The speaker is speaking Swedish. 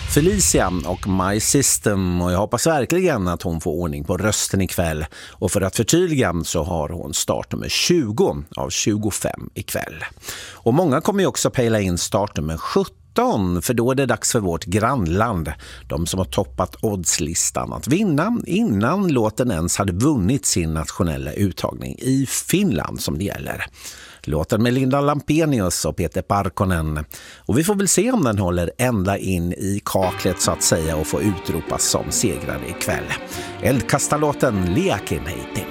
Felicia och My System, och jag hoppas verkligen att hon får ordning på rösten ikväll. Och för att förtydliga så har hon startnummer 20 av 25 ikväll. Och många kommer ju också pejla in startnummer 17, för då är det dags för vårt grannland, de som har toppat oddslistan, att vinna innan låten ens hade vunnit sin nationella uttagning i Finland som det gäller. Låten med Linda Lampenius och Peter Parkkonen. Och vi får väl se om den håller ända in i kaklet så att säga och får utropas som segrare ikväll. Eldkastarlåten Liakin Heitin.